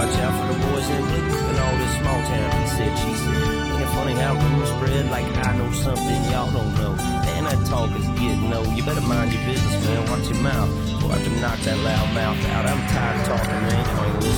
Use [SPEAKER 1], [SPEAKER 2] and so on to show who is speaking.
[SPEAKER 1] watch out for the boys in blue and all this small town, he said, she said. Ain't it funny how rumors spread like I know something y'all don't know? Man, that talk is getting old. You better mind your business, man. Watch your mouth. Or I have to knock that loud mouth out. I'm tired of talking, man.